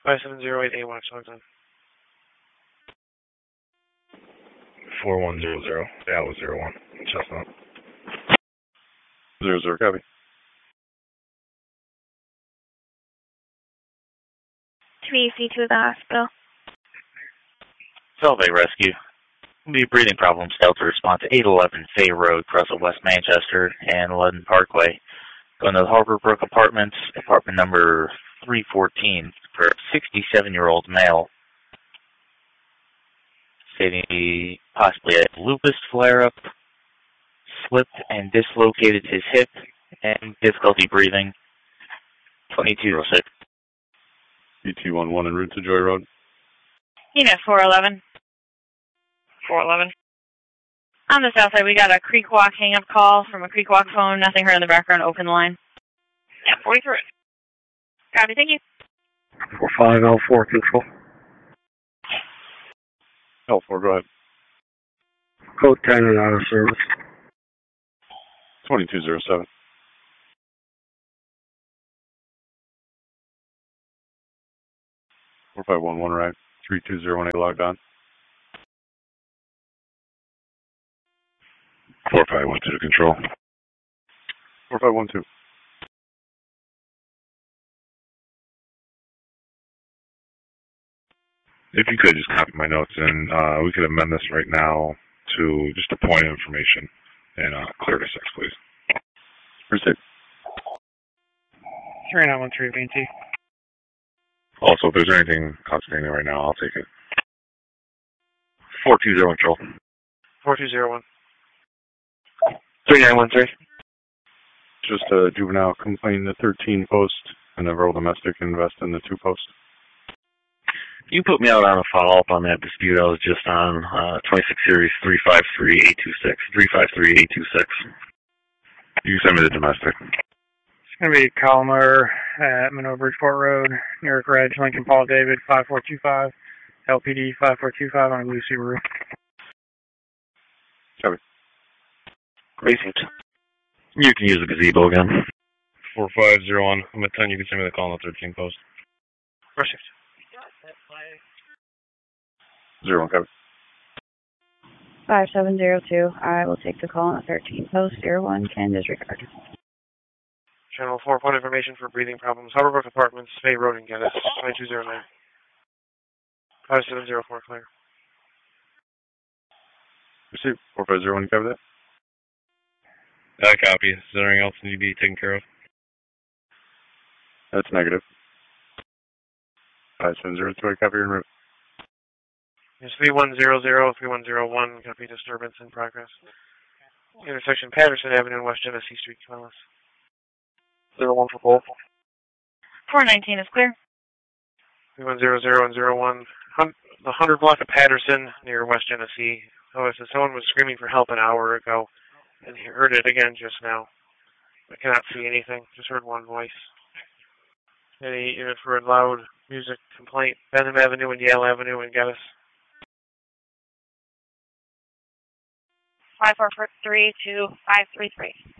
5708 AWACS, logged on. 4100, Dallas 01, Chestnut. 00, copy. AC to the hospital. Solvay Rescue. Be breathing problems. Delta response to 811 Fay Road, across of West Manchester and London Parkway. Going to the Harborbrook Apartments, apartment number 314, for a 67-year-old male. Stating he possibly had lupus flare-up, slipped and dislocated his hip, and difficulty breathing. 2206. ET11 en route to Joy Road. Unit 411. 411. On the south side, we got a Creek Walk hang-up call from a Creek Walk phone. Nothing heard in the background. Open the line. Yeah, 43. Copy, thank you. 45L4 control. L4, go ahead. Code 10 and out of service. 2207. Four 511 right. 32018 logged on. 4512 to control. 4512. If you could just copy my notes, and we could amend this right now to just a point of information and clear to 6, please. Proceed. 3913 BT. Also, if there's anything outstanding right now, I'll take it. 4201 control. 4201. 3913. Just a juvenile complaint, the 13 post, and a rural domestic invest in the 2 post. You put me out on a follow-up on that dispute I was just on, 26 Series 353826. 353826. You can send me the domestic. It's going to be Calmer at Monroe Bridgeport Road, New York Reg, Lincoln Paul David, 5425, LPD 5425 on a blue Subaru. Copy. Racing. You can use the gazebo again. 4501. I'm at 10. You can send me the call on the 13 post. Received. 01, copy. 5702. I will take the call on the 13 post. 01 can disregard. Channel 4, point information for breathing problems. Harborbrook Apartments, Fay Road and Geddes, 2209. 5704, clear. Proceed. 4501, you copy that? Copy. Is there anything else that need to be taken care of? That's negative. 5702, copy en route. There's 3100, 3101, copy disturbance in progress. Intersection Patterson Avenue and West Genesee Street, Wells. 01 for both. 419 is clear. 3100 and 01. The 100 block of Patterson near West Genesee. Oh, it says someone was screaming for help an hour ago, and he heard it again just now. I cannot see anything. Just heard one voice. Any unit for a loud music complaint. Benham Avenue and Yale Avenue in Geddes. 5432 533.